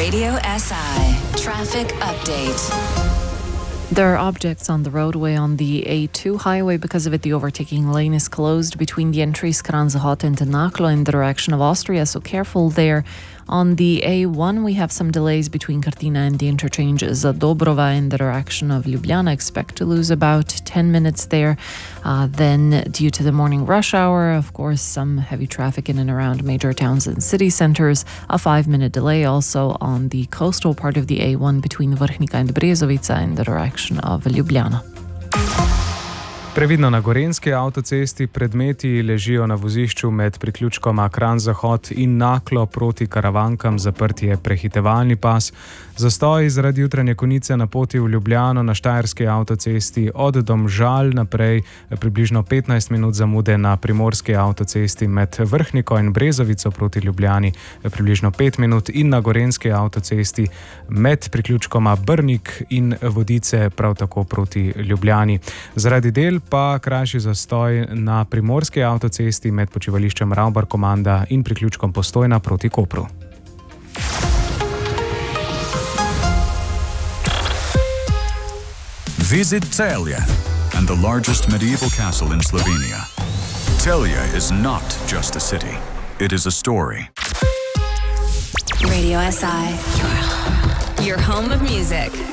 Radio SI Traffic Update. There are objects on the roadway on the A2 highway. Because of it, the overtaking lane is closed between the entries Kranzahot and Naklo in the direction of Austria, so careful there. On the A1, we have some delays between Cortina and the interchange Zadobrova in the direction of Ljubljana. Expect to lose about 10 minutes there. Then, due to the morning rush hour, of course, some heavy traffic in and around major towns and city centres. A 5-minute delay also on the coastal part of the A1 between Vrhnika and Brezovica in the direction of Ljubljana. Previdno na Gorenjski avtocesti, predmeti ležijo na vozišču med priključkoma Kranj-Zahod in Naklo proti Karavankam, zaprt je prehitevalni pas. Zastoj zaradi jutranje konice na poti v Ljubljano na Štajerski avtocesti od Domžal naprej, približno 15 minut zamude na Primorski avtocesti med Vrhniko in Brezovico proti Ljubljani, približno 5 minut in na Gorenjski avtocesti med priključkoma Brnik in Vodice prav tako proti Ljubljani. Zaradi del pa krajši zastoj na Primorski avtocesti med počivališčem Ravbar Komanda in priključkom Postojna proti Kopru. Visit Celje and the largest medieval castle in Slovenia. Celje is not just a city, it is a story. Radio SI, your home of music.